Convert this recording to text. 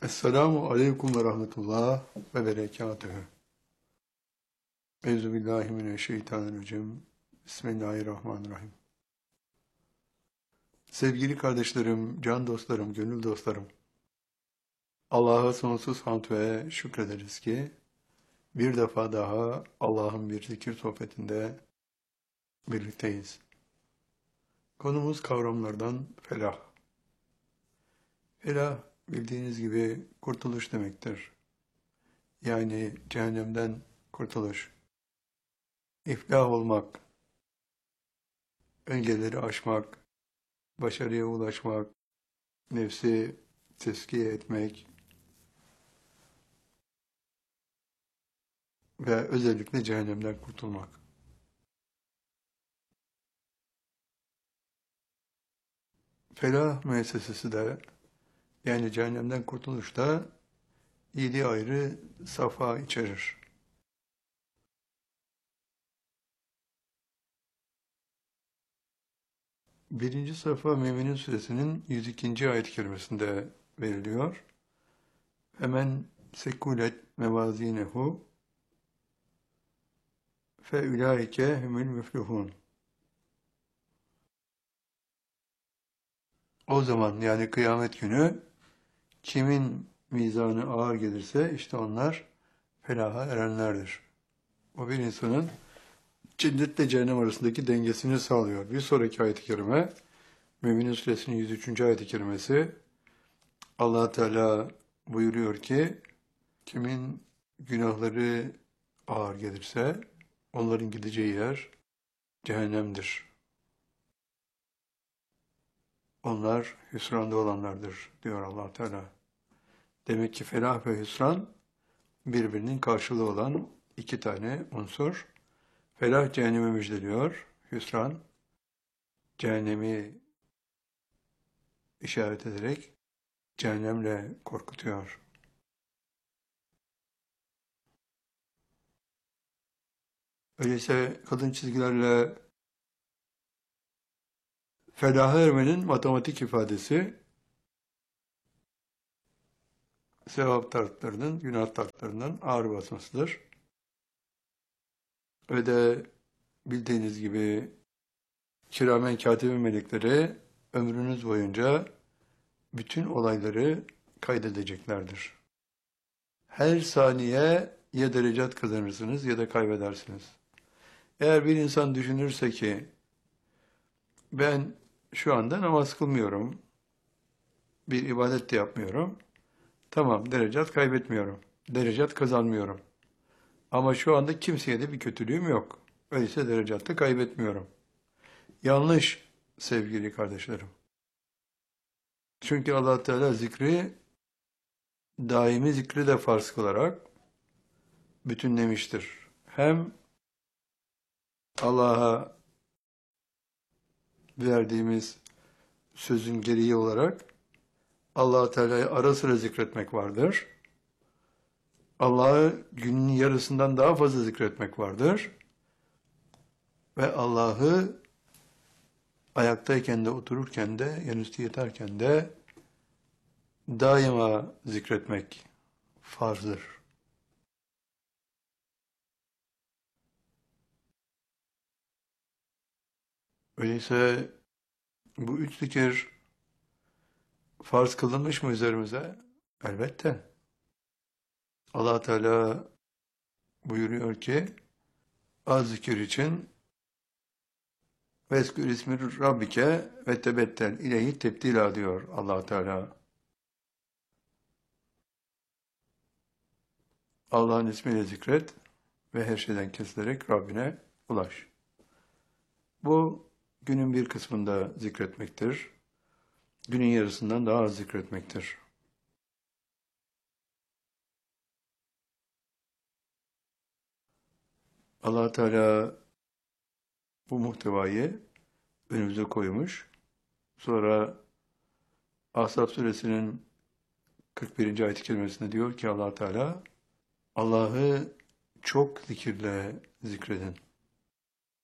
Esselamu aleyküm ve rahmetullah ve berekatühü. Euzubillahimineşşeytanirracim. Bismillahirrahmanirrahim. Sevgili kardeşlerim, can dostlarım, gönül dostlarım. Allah'a sonsuz hamd ve şükrederiz ki bir defa daha Allah'ın bir zikir sohbetinde birlikteyiz. Konumuz kavramlardan felah. Felah bildiğiniz gibi kurtuluş demektir. Yani cehennemden kurtuluş. İflah olmak, engelleri aşmak, başarıya ulaşmak, nefsi tezkiye etmek ve özellikle cehennemden kurtulmak. Felah müessesesi de yani cehennemden kurtuluş da 7 ayrı safa içerir. Birinci safa Mü'minin suresinin 102. ayet-i kerimesinde veriliyor. Hemen sekulet mevazinehu fe ulaike humul müflihun. O zaman yani kıyamet günü kimin mizanı ağır gelirse işte onlar felaha erenlerdir. O bir insanın cennetle cehennem arasındaki dengesini sağlıyor. Bir sonraki ayet-i kerime Mü'minin suresinin 103. ayet-i kerimesi Allah Teala buyuruyor ki kimin günahları ağır gelirse onların gideceği yer cehennemdir. Onlar hüsranda olanlardır diyor Allah Teala. Demek ki felah ve hüsran birbirinin karşılığı olan iki tane unsur. Felah cehennemi müjdeliyor, hüsran cehennemi işaret ederek cehennemle korkutuyor. Öyleyse kalın çizgilerle felaha ermenin matematik ifadesi sevap tartılarının, günah tartılarından ağır basmasıdır. Ve de bildiğiniz gibi kiramen katibin melekleri ömrünüz boyunca bütün olayları kaydedeceklerdir. Her saniye ya derecat kazanırsınız ya da kaybedersiniz. Eğer bir insan düşünürse ki ben şu anda namaz kılmıyorum, bir ibadet de yapmıyorum, tamam derecat kaybetmiyorum, derecat kazanmıyorum. Ama şu anda kimseye de bir kötülüğüm yok. Öyleyse derecatta kaybetmiyorum. Yanlış sevgili kardeşlerim. Çünkü Allah Teala zikri, daimi zikri de farz kılarak bütünlemiştir. Hem Allah'a verdiğimiz sözün gereği olarak Allah Teala'yı ara sıra zikretmek vardır. Allah'ı günün yarısından daha fazla zikretmek vardır. Ve Allah'ı ayaktayken de, otururken de, yanüstü yatarken de daima zikretmek farzdır. Öyleyse bu üç zikir farz kılınmış mı üzerimize? Elbette. Allah Teala buyuruyor ki az zikir için veskür ismi Rabbike ve tebettel ileyhi tebdila diyor Allah Teala. Allah'ın ismiyle zikret ve her şeyden kesilerek Rabbine ulaş. Bu günün bir kısmında zikretmektir. Günün yarısından daha az zikretmektir. Allah Teala bu muhtevayı önümüze koymuş. Sonra Ahzab suresinin 41. ayet-i kerimesinde diyor ki Allah Teala Allah'ı çok zikirle zikredin.